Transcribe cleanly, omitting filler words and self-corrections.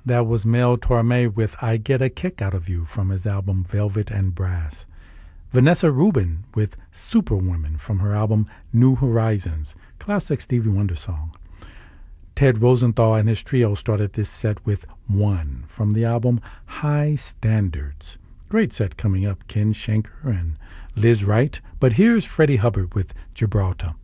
That was Mel Torme with I Get a Kick Out of You from his album Velvet and Brass. Vanessa Rubin with Superwoman from her album New Horizons, classic Stevie Wonder song. Ted Rosenthal and his trio started this set with One from the album High Standards. Great set coming up, Ken Shanker and Liz Wright. But here's Freddie Hubbard with Gibraltar.